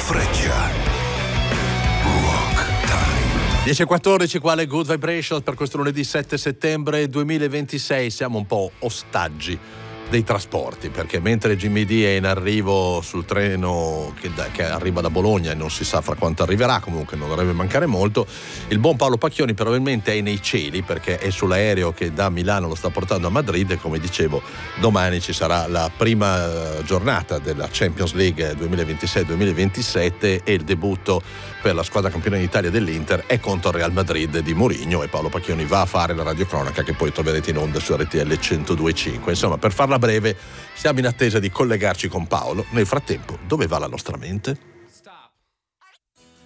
Freccia. Rock Time. 10:14, quale Good Vibrations per questo lunedì 7 settembre 2026. Siamo un po' ostaggi dei trasporti, perché mentre Jimmy D è in arrivo sul treno che arriva da Bologna e non si sa fra quanto arriverà, comunque non dovrebbe mancare molto, il buon Paolo Pacchioni probabilmente è nei cieli, perché è sull'aereo che da Milano lo sta portando a Madrid e, come dicevo, domani ci sarà la prima giornata della Champions League 2026-2027 e il debutto per la squadra campione d'Italia dell'Inter è contro il Real Madrid di Mourinho, e Paolo Pacchioni va a fare la radiocronaca che poi troverete in onda su RTL 102.5. Insomma, per farla breve, siamo in attesa di collegarci con Paolo. Nel frattempo, dove va la nostra mente?